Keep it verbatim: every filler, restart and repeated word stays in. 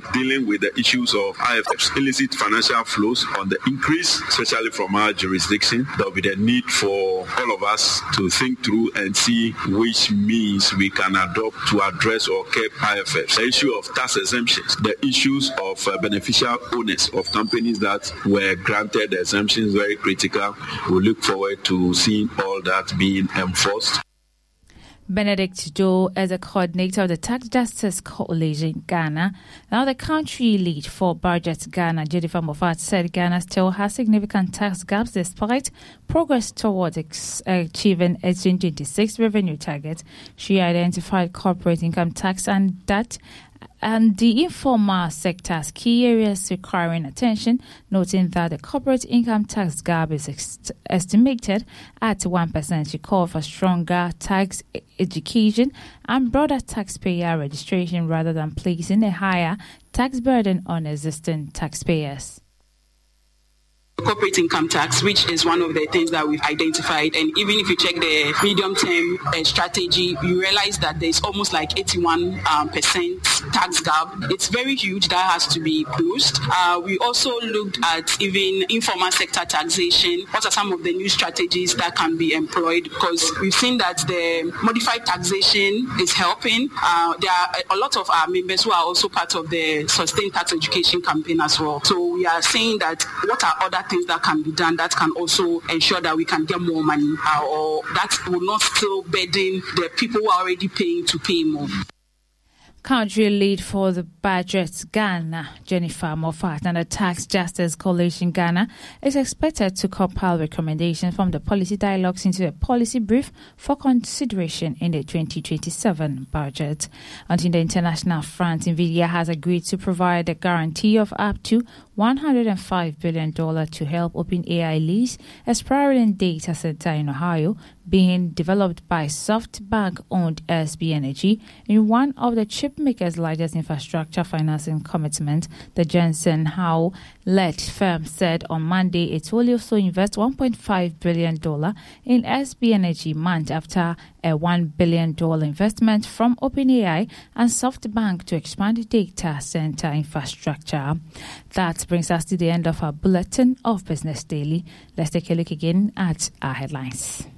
dealing with the issues of I F Fs, illicit financial flows on the increase, especially from our jurisdiction. There will be the need for all of us to think through and see which means we can adopt to address or curb I F Fs. The issue of tax exemptions, the issues of uh, beneficial owners of companies that were granted exemptions, very critical. We look forward to seeing all that being enforced. Benedict Joe is a coordinator of the Tax Justice Coalition Ghana. Now, the country lead for Budget Ghana, Jennifer Moffat, said Ghana still has significant tax gaps despite progress towards ex- achieving its twenty twenty-six revenue target. She identified corporate income tax and that and the informal sector's key areas requiring attention, noting that the corporate income tax gap is ex- estimated at one percent. She called for stronger tax education and broader taxpayer registration rather than placing a higher tax burden on existing taxpayers. Corporate income tax, which is one of the things that we've identified, and even if you check the medium-term uh, strategy, you realize that there's almost like eighty-one percent um, tax gap. It's very huge. That has to be closed. Uh, we also looked at even informal sector taxation. What are some of the new strategies that can be employed? Because we've seen that the modified taxation is helping. Uh, there are a lot of our members who are also part of the Sustained Tax Education campaign as well. So we are saying that what are other things that can be done that can also ensure that we can get more money, uh, or that will not still burden the people who are already paying to pay more. Country lead for the Budget Ghana, Jennifer Moffat, and the Tax Justice Coalition Ghana is expected to compile recommendations from the policy dialogues into a policy brief for consideration in the twenty twenty-seven budget. On the international front, NVIDIA has agreed to provide a guarantee of up to one hundred five billion dollars to help OpenAI lease a sprawling data center in Ohio being developed by SoftBank-owned S B Energy in one of the chip maker's largest infrastructure financing commitments. The Johnson Howe-led firm said on Monday it will also invest one point five billion dollars in S B Energy months after a one billion dollars investment from OpenAI and SoftBank to expand data center infrastructure. That brings us to the end of our bulletin of Business Daily. Let's take a look again at our headlines.